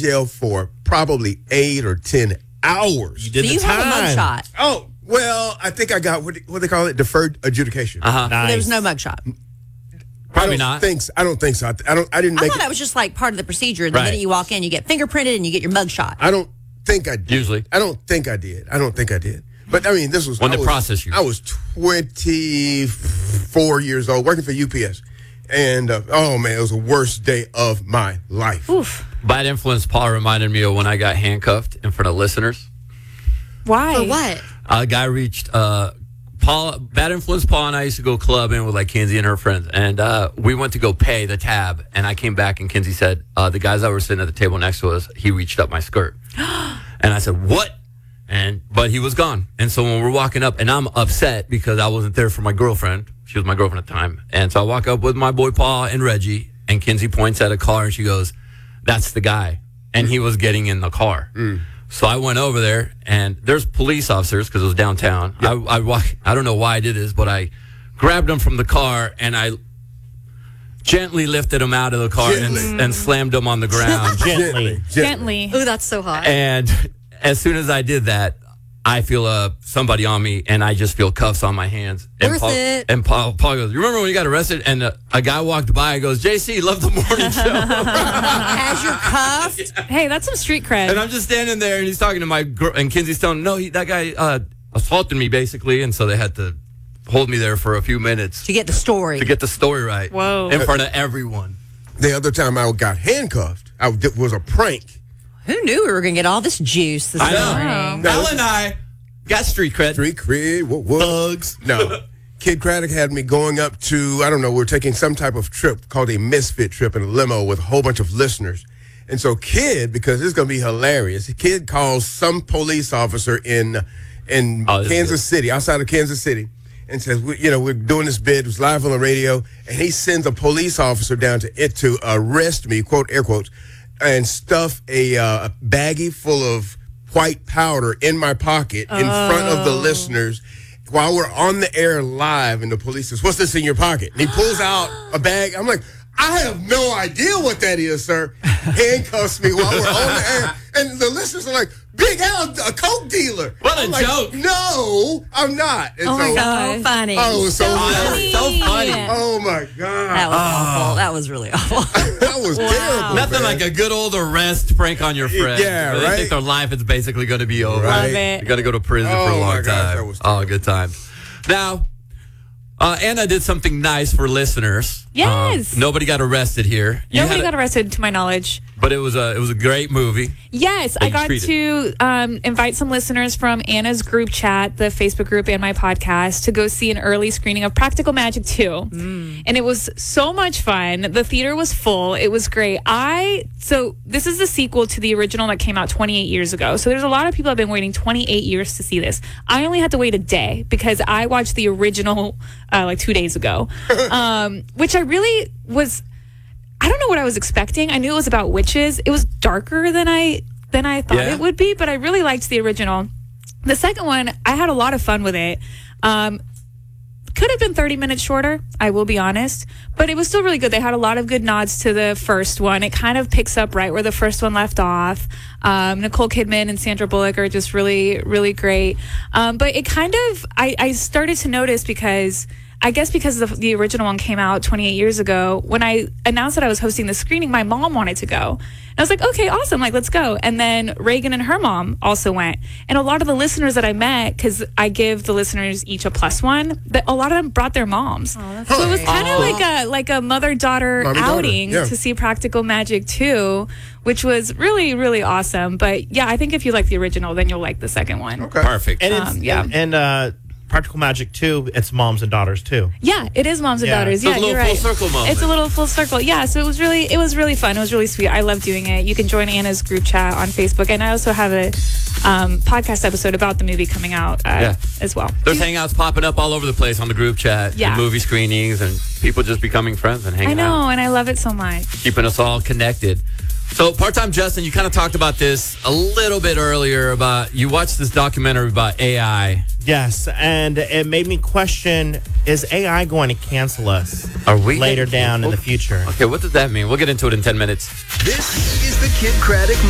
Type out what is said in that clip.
jail for probably 8 or 10 hours. You did So you have a mugshot. Oh, well, I think I got what they call it, deferred adjudication. Nice. There was no mugshot. Probably not. I don't think so. I didn't I make thought it. that was just like part of the procedure. The Right. minute you walk in, you get fingerprinted and you get your mugshot. I don't think I did. Usually. I don't think I did. But I mean, this was When they process you. I was 24 years old, working for UPS, and oh man, it was the worst day of my life. Oof. Bad Influence Paul reminded me of when I got handcuffed in front of listeners. Why? For what? A guy reached Paul. Bad Influence Paul and I used to go clubbing with like Kinsey and her friends, and we went to go pay the tab. And I came back, and Kinsey said, "The guys that were sitting at the table next to us, he reached up my skirt." And I said, "What?" But he was gone. And so when we're walking up, and I'm upset because I wasn't there for my girlfriend. She was my girlfriend at the time. And so I walk up with my boy Paul and Reggie, and Kinsey points at a car, and she goes, "That's the guy." And he was getting in the car. So I went over there, and there's police officers because it was downtown. Yep. I don't know why I did this, but I grabbed him from the car, and I gently lifted him out of the car and slammed him on the ground. Gently. Ooh, that's so hot. And as soon as I did that, I feel somebody on me, and I just feel cuffs on my hands. And Worth it. And Paul goes, "You remember when you got arrested?" And a guy walked by and goes, "JC, love the morning show." As you're cuffed. Hey, that's some street cred. And I'm just standing there, and he's talking to my girl, and Kinsey's telling him, "No, that guy assaulted me, basically." And so they had to hold me there for a few minutes To get the story. right. Whoa. In front of everyone. The other time I got handcuffed, it was a prank. Who knew we were going to get all this juice this I know. morning? Al and I got street cred. Street cred, what? Thugs. No. Kid Craddock had me going up to, I don't know, we're taking some type of trip called a misfit trip in a limo with a whole bunch of listeners. And so Kid, because this is going to be hilarious, Kid calls some police officer in Kansas City, outside of Kansas City, and says, we're doing this bid, it was live on the radio, and he sends a police officer down to arrest me, quote, air quotes, and stuff a baggie full of white powder in my pocket in front of the listeners while we're on the air live, and the police says, "What's this in your pocket?" And he pulls out a bag. I'm like, "I have no idea what that is, sir." Handcuffs me while we're on the air. And the listeners are like, "Big Al, a coke dealer." What a I'm like, joke. No, I'm not. And Oh my God. So funny. Oh, it was so funny. So funny. Oh, my God. That was awful. That was really awful. That was terrible. Nothing man. like a good old arrest prank on your friend. Yeah, They right? think their life is basically going to be over. Right. Love it. You got to go to prison Oh, for a my long gosh, time. that was Good time. Now, Anna did something nice for listeners. Yes. Nobody got arrested here. Nobody got arrested, to my knowledge. But it was a great movie. Yes, How I you got treat to invite some listeners from Anna's group chat, the Facebook group, and my podcast to go see an early screening of Practical Magic 2. And it was so much fun. The theater was full. It was great. So this is the sequel to the original that came out 28 years ago. So there's a lot of people that have been waiting 28 years to see this. I only had to wait a day because I watched the original like 2 days ago, which I really was... I don't know what I was expecting. I knew it was about witches. It was darker than I thought it would be, but I really liked the original. The second one, I had a lot of fun with it. Could have been 30 minutes shorter, I will be honest, but it was still really good. They had a lot of good nods to the first one. It kind of picks up right where the first one left off. Nicole Kidman and Sandra Bullock are just really, really great. But it kind of, I started to notice because the original one came out 28 years ago, when I announced that I was hosting the screening, my mom wanted to go. And I was like, okay, awesome, like, let's go. And then Reagan and her mom also went. And a lot of the listeners that I met, because I give the listeners each a +1, a lot of them brought their moms. Oh, So it was kind of like a mother-daughter outing yeah. to see Practical Magic 2, which was really, really awesome. But yeah, I think if you like the original, then you'll like the second one. Okay. Perfect. And it's, Practical Magic 2, it's moms and daughters too. Yeah, it is moms and Yeah. daughters. So Yeah, it's a little you're right. full circle moment. It's a little full circle. Yeah, so it was really fun. It was really sweet. I love doing it. You can join Anna's group chat on Facebook, and I also have a podcast episode about the movie coming out as well. There's hangouts popping up all over the place on the group chat, Yeah. and movie screenings, and people just becoming friends and hanging I know, out, and I love it so much. keeping us all connected. So, Part-Time Justin, you kind of talked about this a little bit earlier about you watched this documentary about AI. Yes, and it made me question, is AI going to cancel us Are we later down in the future? Okay, what does that mean? We'll get into it in 10 minutes. This is the Kid Craddock